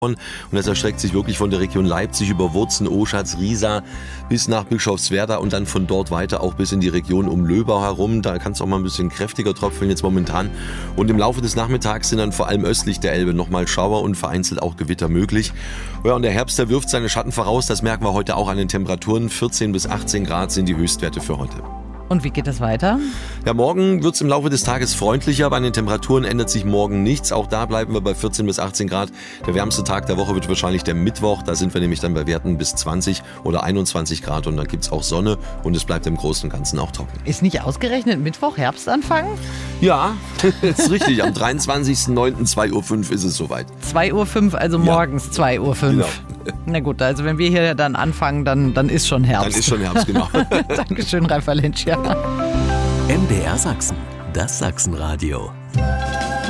Und das erstreckt sich wirklich von der Region Leipzig über Wurzen, Oschatz, Riesa bis nach Bischofswerda und dann von dort weiter auch bis in die Region um Löbau herum. Da kann es auch mal ein bisschen kräftiger tröpfeln jetzt momentan. Und im Laufe des Nachmittags sind dann vor allem östlich der Elbe nochmal Schauer und vereinzelt auch Gewitter möglich. Ja, und der Herbst, der wirft seine Schatten voraus. Das merken wir heute auch an den Temperaturen. 14 bis 18 Grad sind die Höchstwerte für heute. Und wie geht es weiter? Ja, morgen wird es im Laufe des Tages freundlicher, aber an den Temperaturen ändert sich morgen nichts. Auch da bleiben wir bei 14 bis 18 Grad. Der wärmste Tag der Woche wird wahrscheinlich der Mittwoch. Da sind wir nämlich dann bei Werten bis 20 oder 21 Grad und dann gibt es auch Sonne und es bleibt im Großen und Ganzen auch trocken. Ist nicht ausgerechnet Mittwoch Herbstanfang? Ja, ist richtig. Am 23.09. 2.05 Uhr ist es soweit. 2.05 Uhr, also morgens 2.05 Uhr. Genau. Na gut, also wenn wir hier dann anfangen, dann ist schon Herbst. Dann ist schon Herbst, genau. Dankeschön, Ralf Valentia. MDR Sachsen, das Sachsenradio.